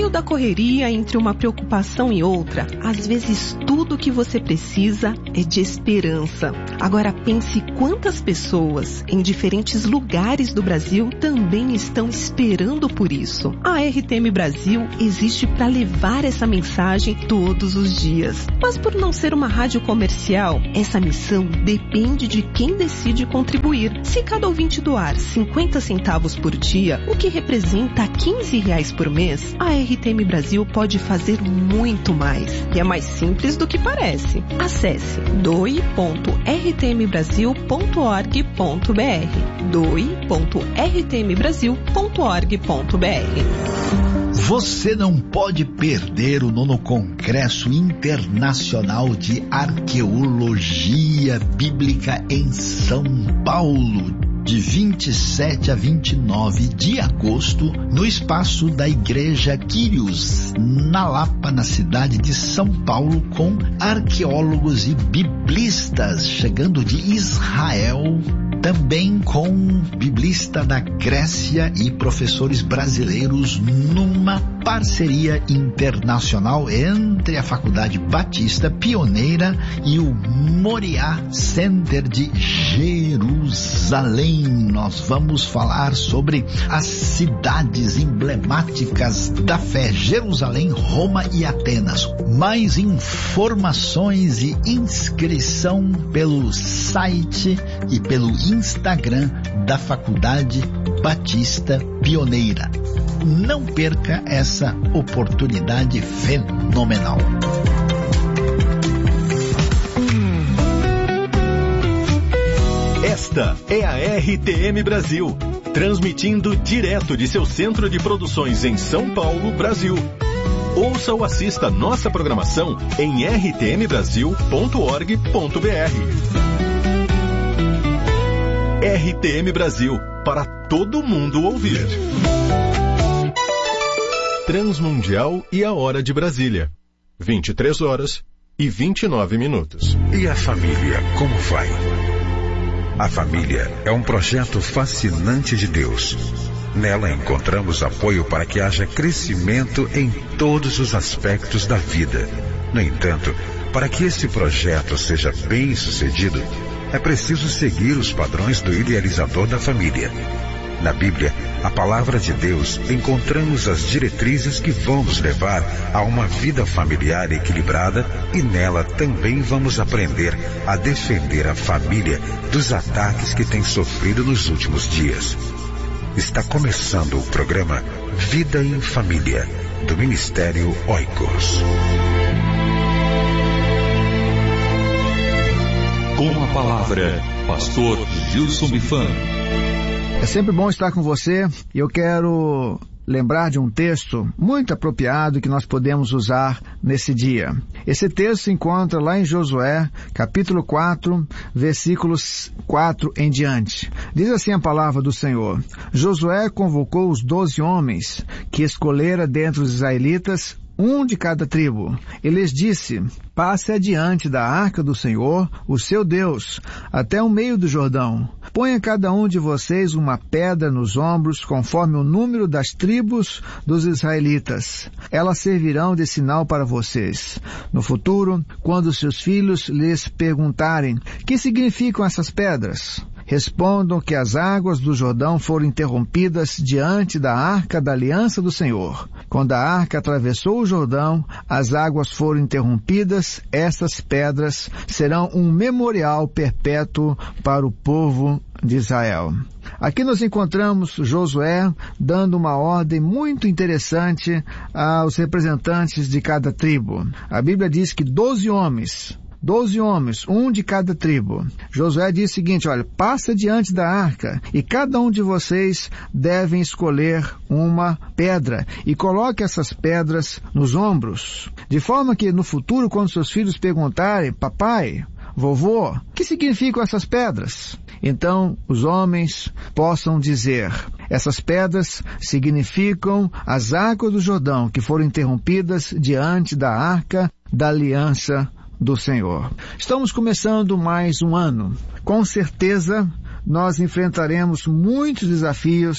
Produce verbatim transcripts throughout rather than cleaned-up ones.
meio da correria, entre uma preocupação e outra, às vezes tudo o que você precisa é de esperança. Agora pense quantas pessoas em diferentes lugares do Brasil também estão esperando por isso. A R T M Brasil existe para levar essa mensagem todos os dias. Mas por não ser uma rádio comercial, essa missão depende de quem decide contribuir. Se cada ouvinte doar cinquenta centavos por dia, o que representa quinze reais por mês, a R T M Brasil pode fazer muito mais. E é mais simples do que parece. Acesse doe ponto r t m brasil ponto org ponto b r doe ponto r t m brasil ponto org ponto b r. Você não pode perder o nono Congresso Internacional de Arqueologia Bíblica em São Paulo, de vinte e sete a vinte e nove de agosto, no espaço da Igreja Quírios, na Lapa, na cidade de São Paulo, com arqueólogos e biblistas chegando de Israel, também com biblista da Grécia e professores brasileiros, numa parceria internacional entre a Faculdade Batista Pioneira e o Moriá Center de Jerusalém. Nós vamos falar sobre as cidades emblemáticas da fé: Jerusalém, Roma e Atenas. Mais informações e inscrição pelo site e pelo Instagram da Faculdade Batista Pioneira. Não perca essa oportunidade fenomenal. Esta é a R T M Brasil, transmitindo direto de seu centro de produções em São Paulo, Brasil. Ouça ou assista nossa programação em r t m brasil ponto org ponto b r. R T M Brasil, para todo mundo ouvir. Transmundial e a Hora de Brasília. vinte e três horas e vinte e nove minutos. E a família, como vai? A família é um projeto fascinante de Deus. Nela encontramos apoio para que haja crescimento em todos os aspectos da vida. No entanto, para que esse projeto seja bem sucedido, é preciso seguir os padrões do idealizador da família. Na Bíblia, a palavra de Deus, encontramos as diretrizes que vão nos levar a uma vida familiar equilibrada, e nela também vamos aprender a defender a família dos ataques que tem sofrido nos últimos dias. Está começando o programa Vida em Família, do Ministério Oikos. Com a palavra, Pastor Gilson Bifan. É sempre bom estar com você, e eu quero lembrar de um texto muito apropriado que nós podemos usar nesse dia. Esse texto se encontra lá em Josué, capítulo quatro, versículos quatro em diante. Diz assim a palavra do Senhor: Josué convocou os doze homens que escolhera dentre os israelitas, um de cada tribo. E lhes disse: passe adiante da arca do Senhor, o seu Deus, até o meio do Jordão. Ponha cada um de vocês uma pedra nos ombros, conforme o número das tribos dos israelitas. Elas servirão de sinal para vocês. No futuro, quando seus filhos lhes perguntarem: que significam essas pedras? Respondam que as águas do Jordão foram interrompidas diante da arca da aliança do Senhor. Quando a arca atravessou o Jordão, as águas foram interrompidas. Essas pedras serão um memorial perpétuo para o povo de Israel. Aqui nós encontramos Josué dando uma ordem muito interessante aos representantes de cada tribo. A Bíblia diz que doze homens Doze homens, um de cada tribo. Josué diz o seguinte: olha, passa diante da arca, e cada um de vocês devem escolher uma pedra, e coloque essas pedras nos ombros, de forma que no futuro, quando seus filhos perguntarem: papai, vovô, o que significam essas pedras? Então os homens possam dizer: essas pedras significam as águas do Jordão que foram interrompidas diante da arca da aliança do Senhor. Estamos começando mais um ano. Com certeza, nós enfrentaremos muitos desafios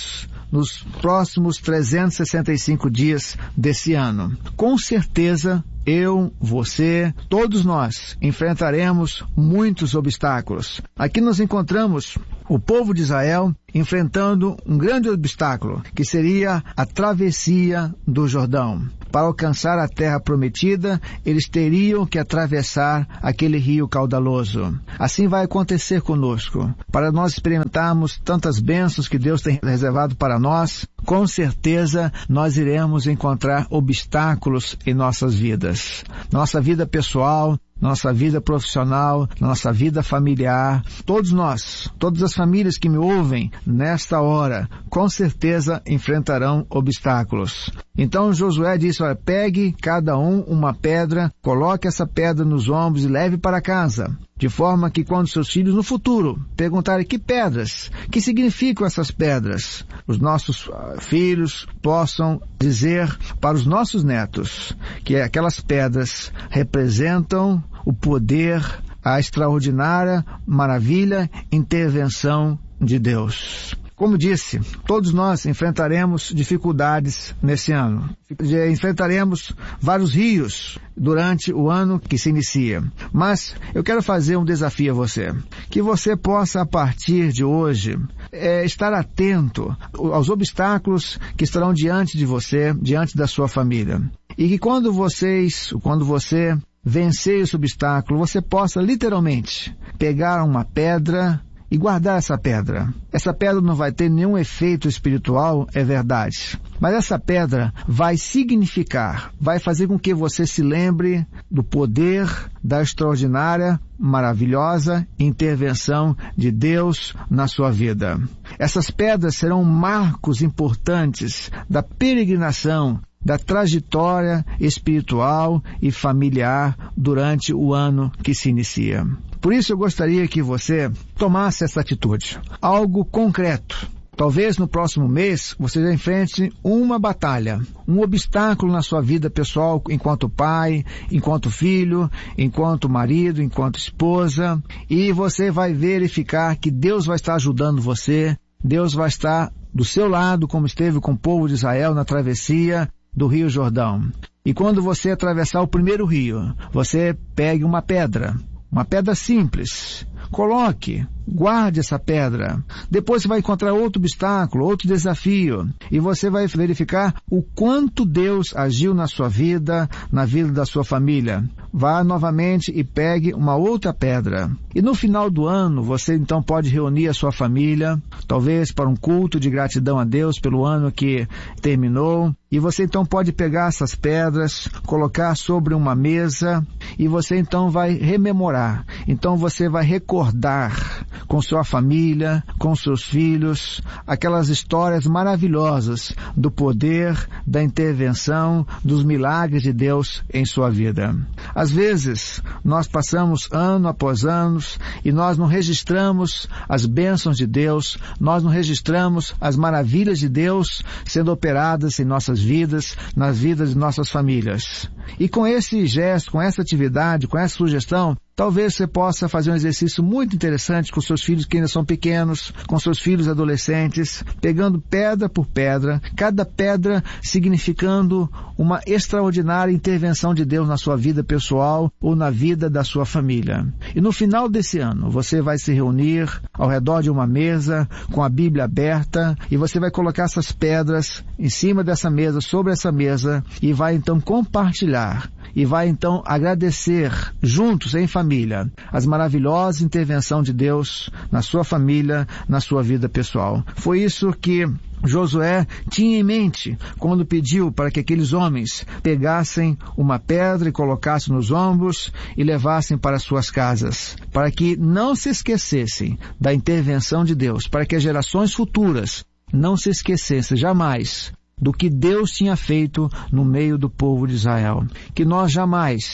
nos próximos trezentos e sessenta e cinco dias desse ano. Com certeza, eu, você, todos nós enfrentaremos muitos obstáculos. Aqui nós encontramos o povo de Israel enfrentando um grande obstáculo, que seria a travessia do Jordão. Para alcançar a terra prometida, eles teriam que atravessar aquele rio caudaloso. Assim vai acontecer conosco. Para nós experimentarmos tantas bênçãos que Deus tem reservado para nós, com certeza nós iremos encontrar obstáculos em nossas vidas. Nossa vida pessoal, nossa vida profissional, nossa vida familiar, todos nós, todas as famílias que me ouvem nesta hora, com certeza enfrentarão obstáculos. Então Josué disse, olha, pegue cada um uma pedra, coloque essa pedra nos ombros e leve para casa, de forma que quando seus filhos no futuro perguntarem que pedras, que significam essas pedras, os nossos uh, filhos possam dizer para os nossos netos que aquelas pedras representam o poder, a extraordinária maravilha, intervenção de Deus. Como disse, todos nós enfrentaremos dificuldades nesse ano. Enfrentaremos vários rios durante o ano que se inicia. Mas eu quero fazer um desafio a você. Que você possa, a partir de hoje, é, estar atento aos obstáculos que estarão diante de você, diante da sua família. E que quando vocês, quando você vencer esse obstáculo, você possa literalmente pegar uma pedra e guardar essa pedra. Essa pedra não vai ter nenhum efeito espiritual, é verdade. Mas essa pedra vai significar, vai fazer com que você se lembre do poder da extraordinária, maravilhosa intervenção de Deus na sua vida. Essas pedras serão marcos importantes da peregrinação, da trajetória espiritual e familiar durante o ano que se inicia. Por isso eu gostaria que você tomasse essa atitude, algo concreto. Talvez no próximo mês você já enfrente uma batalha, um obstáculo na sua vida pessoal enquanto pai, enquanto filho, enquanto marido, enquanto esposa, e você vai verificar que Deus vai estar ajudando você, Deus vai estar do seu lado, como esteve com o povo de Israel na travessia do Rio Jordão. E quando você atravessar o primeiro rio, você pegue uma pedra, uma pedra simples, coloque, guarde essa pedra. Depois você vai encontrar outro obstáculo, outro desafio, e você vai verificar o quanto Deus agiu na sua vida, na vida da sua família. Vá novamente e pegue uma outra pedra. E no final do ano, você então pode reunir a sua família, talvez para um culto de gratidão a Deus pelo ano que terminou. E você então pode pegar essas pedras, colocar sobre uma mesa, e você então vai rememorar. Então você vai recordar com sua família, com seus filhos, aquelas histórias maravilhosas do poder, da intervenção, dos milagres de Deus em sua vida. Às vezes, nós passamos ano após ano e nós não registramos as bênçãos de Deus, nós não registramos as maravilhas de Deus sendo operadas em nossas vidas, nas vidas de nossas famílias. E com esse gesto, com essa atividade, com essa sugestão, talvez você possa fazer um exercício muito interessante com seus filhos que ainda são pequenos, com seus filhos adolescentes, pegando pedra por pedra, cada pedra significando uma extraordinária intervenção de Deus na sua vida pessoal ou na vida da sua família. E no final desse ano, você vai se reunir ao redor de uma mesa, com a Bíblia aberta, e você vai colocar essas pedras em cima dessa mesa, sobre essa mesa, e vai então compartilhar, e vai então agradecer juntos, em família, as maravilhosas intervenções de Deus na sua família, na sua vida pessoal. Foi isso que Josué tinha em mente quando pediu para que aqueles homens pegassem uma pedra e colocassem nos ombros e levassem para suas casas, para que não se esquecessem da intervenção de Deus, para que as gerações futuras não se esquecessem jamais do que Deus tinha feito no meio do povo de Israel. Que nós jamais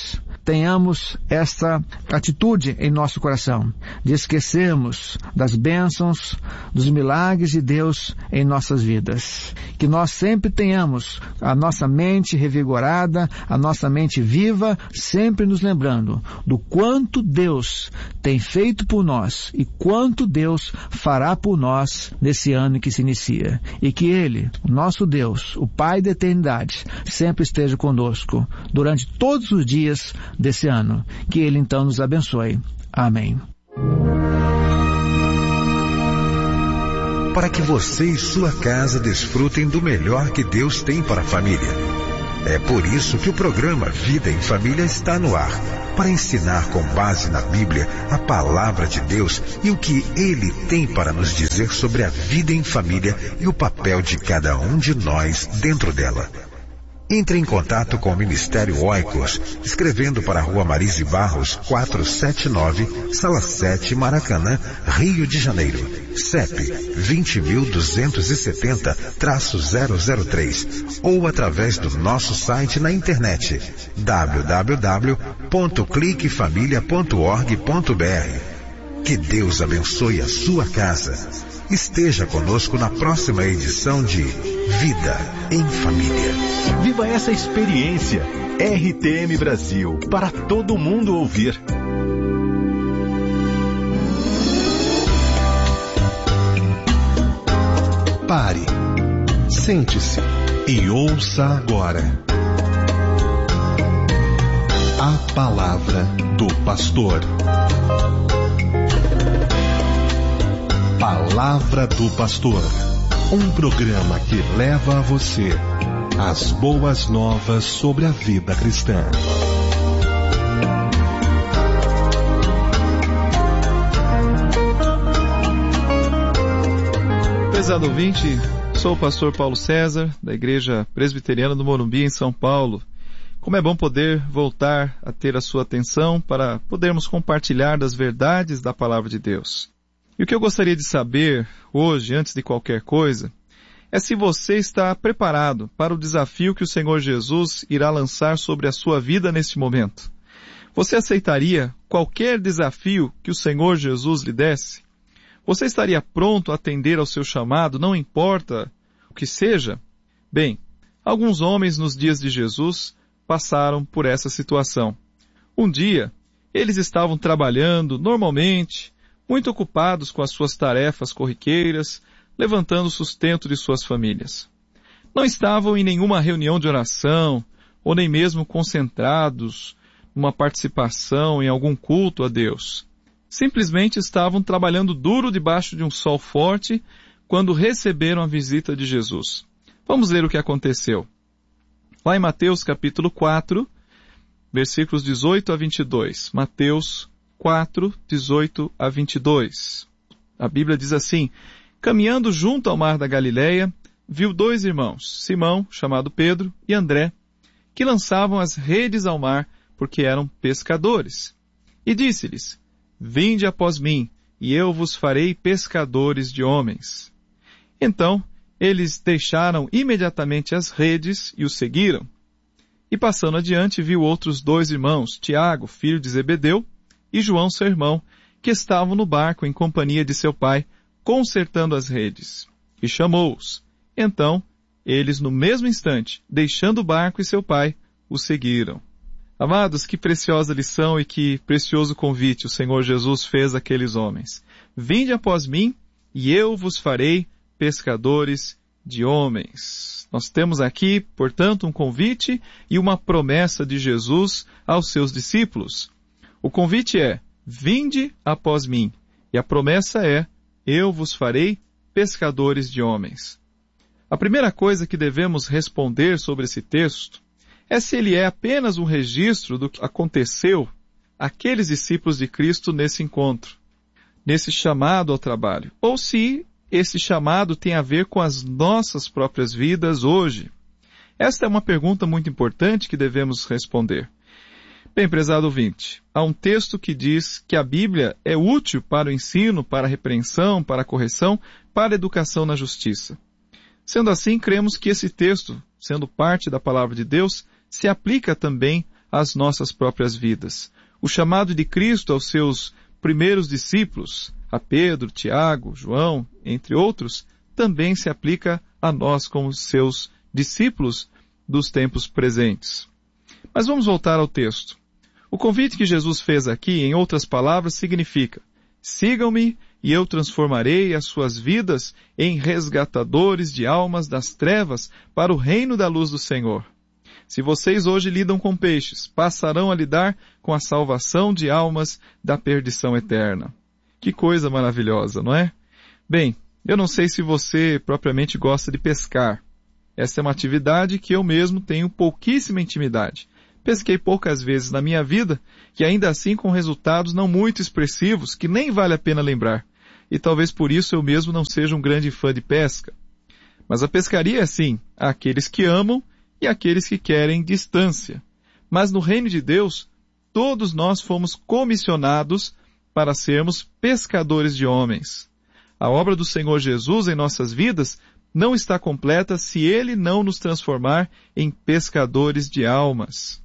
tenhamos esta atitude em nosso coração, de esquecermos das bênçãos, dos milagres de Deus em nossas vidas. Que nós sempre tenhamos a nossa mente revigorada, a nossa mente viva, sempre nos lembrando do quanto Deus tem feito por nós e quanto Deus fará por nós nesse ano que se inicia. E que Ele, o nosso Deus, o Pai da eternidade, sempre esteja conosco durante todos os dias desse ano. Que Ele então nos abençoe. Amém. Para que você e sua casa desfrutem do melhor que Deus tem para a família. É por isso que o programa Vida em Família está no ar, para ensinar com base na Bíblia a palavra de Deus e o que Ele tem para nos dizer sobre a vida em família e o papel de cada um de nós dentro dela. Entre em contato com o Ministério Oikos, escrevendo para a Rua Marise Barros, quatrocentos e setenta e nove, Sala sete, Maracanã, Rio de Janeiro. C E P vinte mil duzentos e setenta, zero zero três, ou através do nosso site na internet w w w ponto clique família ponto org ponto b r. Que Deus abençoe a sua casa. Esteja conosco na próxima edição de Vida em Família. Viva essa experiência. R T M Brasil, para todo mundo ouvir. Pare, sente-se e ouça agora a palavra do pastor. Palavra do Pastor, um programa que leva a você as boas novas sobre a vida cristã. Prezado ouvinte, sou o pastor Paulo César, da Igreja Presbiteriana do Morumbi, em São Paulo. Como é bom poder voltar a ter a sua atenção para podermos compartilhar das verdades da Palavra de Deus. E o que eu gostaria de saber hoje, antes de qualquer coisa, é se você está preparado para o desafio que o Senhor Jesus irá lançar sobre a sua vida neste momento. Você aceitaria qualquer desafio que o Senhor Jesus lhe desse? Você estaria pronto a atender ao seu chamado, não importa o que seja? Bem, alguns homens nos dias de Jesus passaram por essa situação. Um dia, eles estavam trabalhando normalmente, muito ocupados com as suas tarefas corriqueiras, levantando o sustento de suas famílias. Não estavam em nenhuma reunião de oração, ou nem mesmo concentrados numa participação em algum culto a Deus. Simplesmente estavam trabalhando duro debaixo de um sol forte, quando receberam a visita de Jesus. Vamos ler o que aconteceu. Lá em Mateus capítulo quatro, versículos dezoito a vinte e dois. Mateus quatro, dezoito a vinte e dois. A Bíblia diz assim: caminhando junto ao mar da Galileia, viu dois irmãos, Simão, chamado Pedro, e André, que lançavam as redes ao mar, porque eram pescadores. E disse-lhes: vinde após mim, e eu vos farei pescadores de homens. Então, eles deixaram imediatamente as redes e o seguiram. E passando adiante, viu outros dois irmãos, Tiago, filho de Zebedeu, e João, seu irmão, que estavam no barco em companhia de seu pai, consertando as redes. E chamou-os. Então, eles, no mesmo instante, deixando o barco e seu pai, o seguiram. Amados, que preciosa lição e que precioso convite o Senhor Jesus fez àqueles homens. Vinde após mim, e eu vos farei pescadores de homens. Nós temos aqui, portanto, um convite e uma promessa de Jesus aos seus discípulos. O convite é: vinde após mim. E a promessa é: eu vos farei pescadores de homens. A primeira coisa que devemos responder sobre esse texto é se ele é apenas um registro do que aconteceu àqueles discípulos de Cristo nesse encontro, nesse chamado ao trabalho, ou se esse chamado tem a ver com as nossas próprias vidas hoje. Esta é uma pergunta muito importante que devemos responder. Bem, prezado ouvinte, há um texto que diz que a Bíblia é útil para o ensino, para a repreensão, para a correção, para a educação na justiça. Sendo assim, cremos que esse texto, sendo parte da palavra de Deus, se aplica também às nossas próprias vidas. O chamado de Cristo aos seus primeiros discípulos, a Pedro, Tiago, João, entre outros, também se aplica a nós como seus discípulos dos tempos presentes. Mas vamos voltar ao texto. O convite que Jesus fez aqui, em outras palavras, significa: sigam-me e eu transformarei as suas vidas em resgatadores de almas das trevas para o reino da luz do Senhor. Se vocês hoje lidam com peixes, passarão a lidar com a salvação de almas da perdição eterna. Que coisa maravilhosa, não é? Bem, eu não sei se você propriamente gosta de pescar. Essa é uma atividade que eu mesmo tenho pouquíssima intimidade. Pesquei poucas vezes na minha vida, e ainda assim com resultados não muito expressivos, que nem vale a pena lembrar. E talvez por isso eu mesmo não seja um grande fã de pesca. Mas a pescaria é assim, há aqueles que amam e aqueles que querem distância. Mas no reino de Deus, todos nós fomos comissionados para sermos pescadores de homens. A obra do Senhor Jesus em nossas vidas não está completa se Ele não nos transformar em pescadores de almas.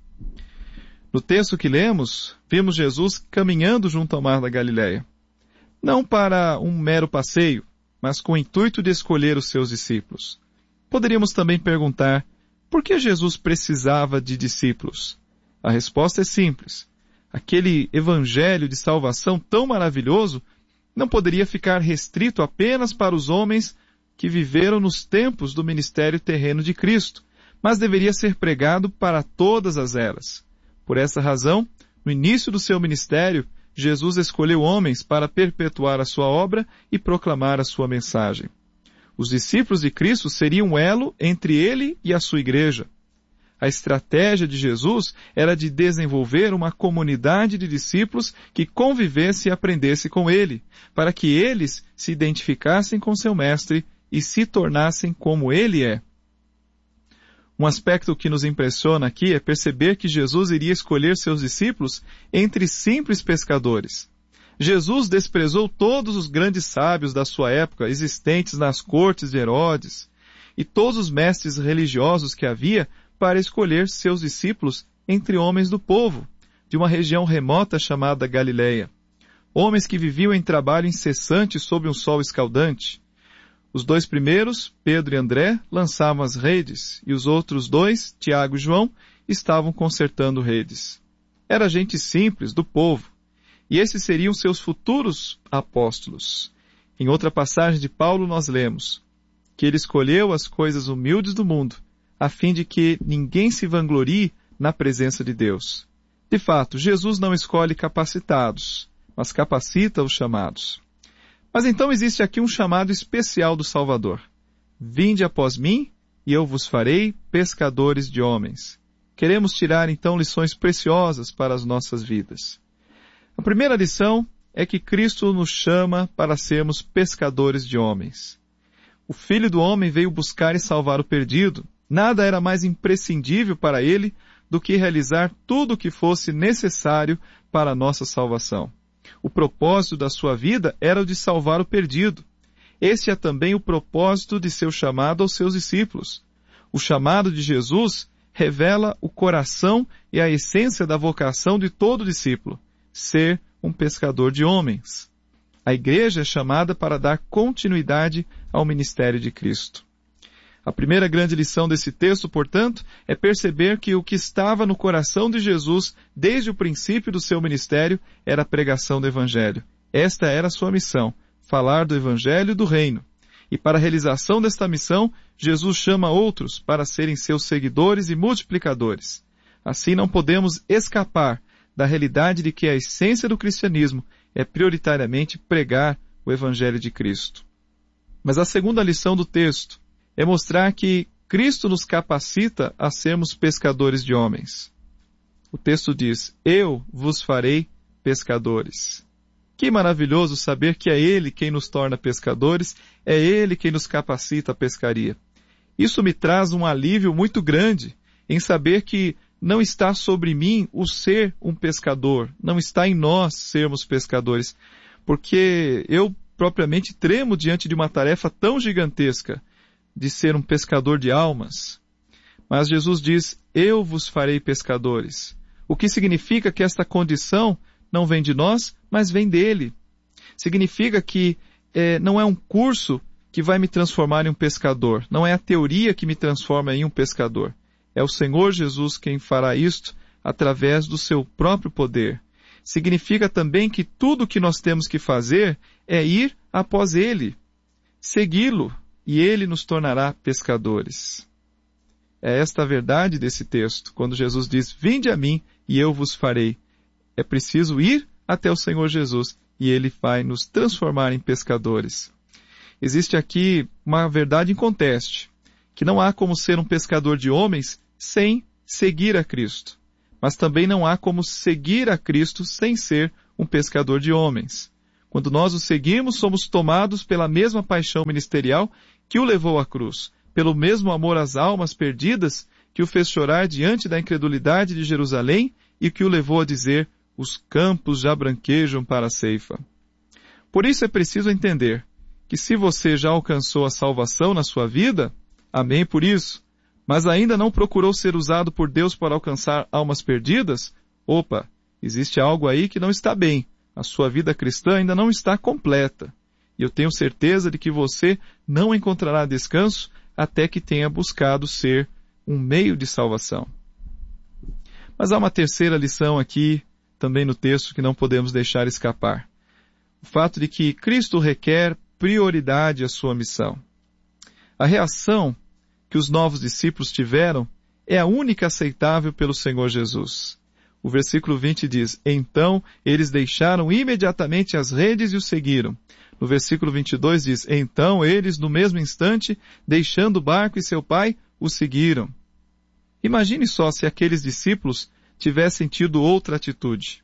No texto que lemos, vimos Jesus caminhando junto ao mar da Galileia. Não para um mero passeio, mas com o intuito de escolher os seus discípulos. Poderíamos também perguntar, por que Jesus precisava de discípulos? A resposta é simples. Aquele evangelho de salvação tão maravilhoso não poderia ficar restrito apenas para os homens que viveram nos tempos do ministério terreno de Cristo, mas deveria ser pregado para todas as eras. Por essa razão, no início do seu ministério, Jesus escolheu homens para perpetuar a sua obra e proclamar a sua mensagem. Os discípulos de Cristo seriam um elo entre ele e a sua igreja. A estratégia de Jesus era de desenvolver uma comunidade de discípulos que convivesse e aprendesse com ele, para que eles se identificassem com seu mestre e se tornassem como ele é. Um aspecto que nos impressiona aqui é perceber que Jesus iria escolher seus discípulos entre simples pescadores. Jesus desprezou todos os grandes sábios da sua época, existentes nas cortes de Herodes, e todos os mestres religiosos que havia, para escolher seus discípulos entre homens do povo, de uma região remota chamada Galileia. Homens que viviam em trabalho incessante sob um sol escaldante. Os dois primeiros, Pedro e André, lançavam as redes, e os outros dois, Tiago e João, estavam consertando redes. Era gente simples, do povo, e esses seriam seus futuros apóstolos. Em outra passagem de Paulo nós lemos que ele escolheu as coisas humildes do mundo, a fim de que ninguém se vanglorie na presença de Deus. De fato, Jesus não escolhe capacitados, mas capacita os chamados. Mas então existe aqui um chamado especial do Salvador. Vinde após mim, e eu vos farei pescadores de homens. Queremos tirar então lições preciosas para as nossas vidas. A primeira lição é que Cristo nos chama para sermos pescadores de homens. O Filho do Homem veio buscar e salvar o perdido. Nada era mais imprescindível para ele do que realizar tudo o que fosse necessário para a nossa salvação. O propósito da sua vida era o de salvar o perdido. Esse é também o propósito de seu chamado aos seus discípulos. O chamado de Jesus revela o coração e a essência da vocação de todo discípulo, ser um pescador de homens. A igreja é chamada para dar continuidade ao ministério de Cristo. A primeira grande lição desse texto, portanto, é perceber que o que estava no coração de Jesus desde o princípio do seu ministério era a pregação do Evangelho. Esta era a sua missão, falar do Evangelho do Reino. E para a realização desta missão, Jesus chama outros para serem seus seguidores e multiplicadores. Assim não podemos escapar da realidade de que a essência do cristianismo é prioritariamente pregar o Evangelho de Cristo. Mas a segunda lição do texto é mostrar que Cristo nos capacita a sermos pescadores de homens. O texto diz, eu vos farei pescadores. Que maravilhoso saber que é Ele quem nos torna pescadores, é Ele quem nos capacita à pescaria. Isso me traz um alívio muito grande em saber que não está sobre mim o ser um pescador, não está em nós sermos pescadores, porque eu propriamente tremo diante de uma tarefa tão gigantesca de ser um pescador de almas. Mas Jesus diz, eu vos farei pescadores. o que significa que esta condição não vem de nós, mas vem dele. Significa que é, não é um curso que vai me transformar em um pescador, não é a teoria que me transforma em um pescador. É o Senhor Jesus quem fará isto através do seu próprio poder. Significa também que tudo o que nós temos que fazer é ir após ele, segui-lo, e ele nos tornará pescadores. É esta a verdade desse texto, quando Jesus diz, vinde a mim e eu vos farei. É preciso ir até o Senhor Jesus e ele vai nos transformar em pescadores. Existe aqui uma verdade inconteste, que não há como ser um pescador de homens sem seguir a Cristo. Mas também não há como seguir a Cristo sem ser um pescador de homens. Quando nós o seguimos, somos tomados pela mesma paixão ministerial que o levou à cruz, pelo mesmo amor às almas perdidas que o fez chorar diante da incredulidade de Jerusalém e que o levou a dizer, os campos já branquejam para a ceifa. Por isso é preciso entender que se você já alcançou a salvação na sua vida, amém por isso, mas ainda não procurou ser usado por Deus para alcançar almas perdidas, opa, existe algo aí que não está bem. A sua vida cristã ainda não está completa. E eu tenho certeza de que você não encontrará descanso até que tenha buscado ser um meio de salvação. Mas há uma terceira lição aqui, também no texto, que não podemos deixar escapar. O fato de que Cristo requer prioridade à sua missão. A reação que os novos discípulos tiveram é a única aceitável pelo Senhor Jesus. O versículo vinte diz, então eles deixaram imediatamente as redes e o seguiram. No versículo vinte e dois diz, então eles, no mesmo instante, deixando o barco e seu pai, o seguiram. Imagine só se aqueles discípulos tivessem tido outra atitude.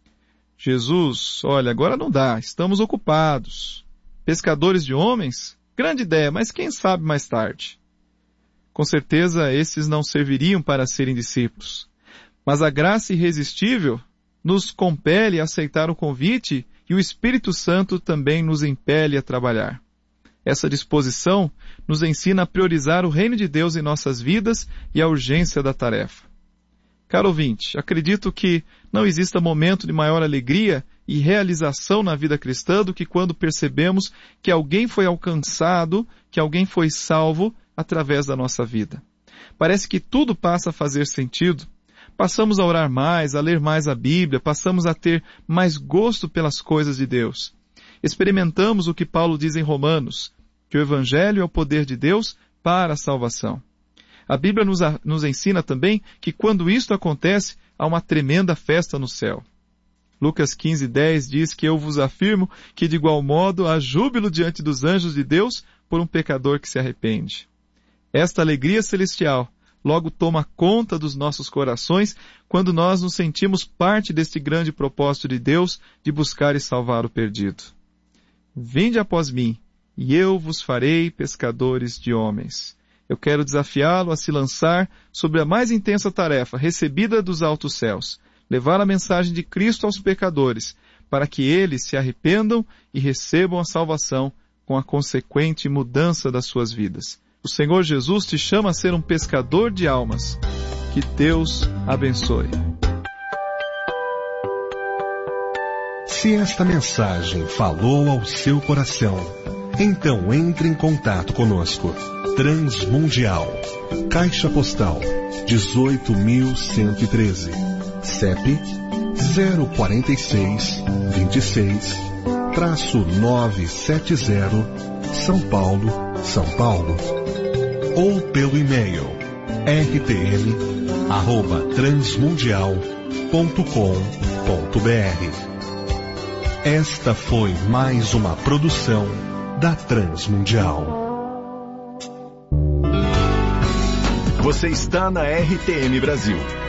Jesus, olha, agora não dá, estamos ocupados. Pescadores de homens? Grande ideia, mas quem sabe mais tarde? Com certeza, esses não serviriam para serem discípulos. Mas a graça irresistível nos compele a aceitar o convite e o Espírito Santo também nos impele a trabalhar. Essa disposição nos ensina a priorizar o reino de Deus em nossas vidas e a urgência da tarefa. Caro ouvinte, acredito que não exista momento de maior alegria e realização na vida cristã do que quando percebemos que alguém foi alcançado, que alguém foi salvo através da nossa vida. Parece que tudo passa a fazer sentido. Passamos a orar mais, a ler mais a Bíblia, passamos a ter mais gosto pelas coisas de Deus. Experimentamos o que Paulo diz em Romanos, que o Evangelho é o poder de Deus para a salvação. A Bíblia nos, a, nos ensina também que quando isto acontece, há uma tremenda festa no céu. Lucas quinze, dez diz que eu vos afirmo que de igual modo há júbilo diante dos anjos de Deus por um pecador que se arrepende. Esta alegria celestial logo toma conta dos nossos corações quando nós nos sentimos parte deste grande propósito de Deus de buscar e salvar o perdido. Vinde após mim, e eu vos farei pescadores de homens. Eu quero desafiá-lo a se lançar sobre a mais intensa tarefa recebida dos altos céus, levar a mensagem de Cristo aos pecadores, para que eles se arrependam e recebam a salvação com a consequente mudança das suas vidas. O Senhor Jesus te chama a ser um pescador de almas. Que Deus abençoe. Se esta mensagem falou ao seu coração, então entre em contato conosco. Transmundial, Caixa Postal dezoito mil cento e treze, C E P zero quatro seis, vinte e seis, novecentos e setenta, São Paulo, São Paulo. Ou pelo e-mail r t m arroba transmundial ponto com ponto b r. Esta foi mais uma produção da Transmundial. Você está na R T M Brasil,